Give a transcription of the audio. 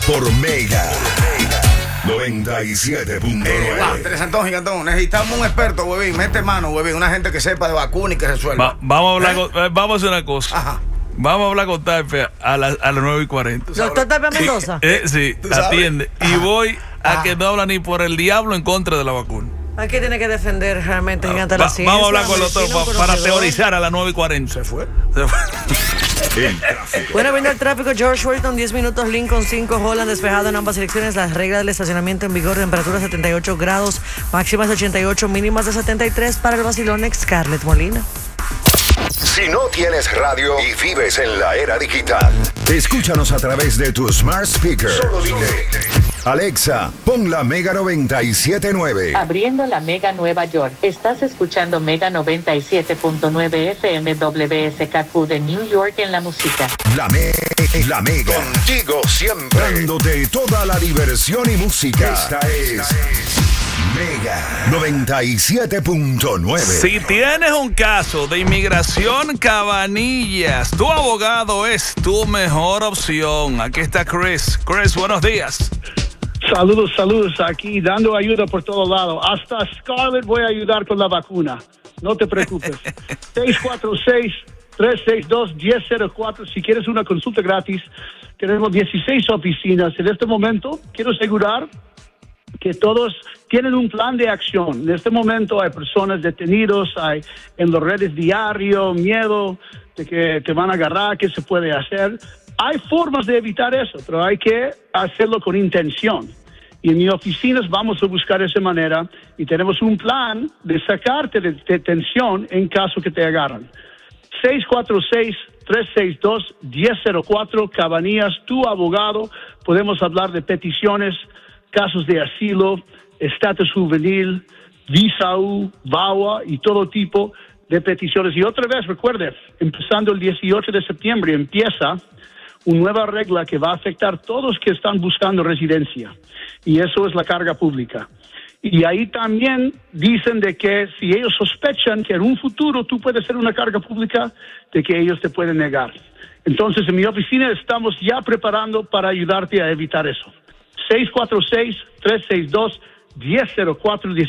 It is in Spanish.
por Mega 97.9. Interesantón, gigantón. Necesitamos un experto, huevín. Mete mano, huevín. Una gente que sepa de vacuna y que resuelva. Vamos a hablar vamos a hacer una cosa. Ajá. Vamos a hablar con Tapia a las 9:40. Doctor Tapia Mendoza. Sí, atiende. Y voy a que no habla ni por el diablo en contra de la vacuna. Aquí tiene que defender realmente gigante la ciencia. Vamos a hablar con el doctor para teorizar a las 9:40. Se fue. Bueno, viendo el tráfico, George Washington 10 minutos, Lincoln 5, Holland despejado en ambas direcciones. Las reglas del estacionamiento en vigor, temperatura 78 grados, máximas de 88, mínimas de 73 para el vacilón Scarlett Molina. Si no tienes radio y vives en la era digital, escúchanos a través de tu smart speaker. Solo dile: Alexa, pon la Mega 97.9. Abriendo la Mega Nueva York. Estás escuchando Mega 97.9 FM WSKQ de New York en la música. La Mega. Contigo siempre. Dándote toda la diversión y música. Esta es Mega 97.9. Si tienes un caso de inmigración, Cabanillas, tu abogado es tu mejor opción. Aquí está Chris. Chris, buenos días. Saludos, aquí dando ayuda por todos lados. Hasta Scarlett voy a ayudar con la vacuna. No te preocupes. 646-362-1004. Si quieres una consulta gratis, tenemos 16 oficinas. En este momento, quiero asegurar que todos tienen un plan de acción. En este momento hay personas detenidas, hay en las redes diario, miedo de que te van a agarrar, ¿qué se puede hacer? Hay formas de evitar eso, pero hay que hacerlo con intención. Y en mis oficinas vamos a buscar esa manera y tenemos un plan de sacarte de detención en caso que te agarran. 646-362-1004, Cabanillas, tu abogado. Podemos hablar de peticiones, casos de asilo, estatus juvenil, visa U, VAWA y todo tipo de peticiones. Y otra vez, recuerde, empezando el 18 de septiembre empieza una nueva regla que va a afectar a todos que están buscando residencia. Y eso es la carga pública. Y ahí también dicen de que si ellos sospechan que en un futuro tú puedes ser una carga pública, de que ellos te pueden negar. Entonces, en mi oficina estamos ya preparando para ayudarte a evitar eso. 646-362-1004.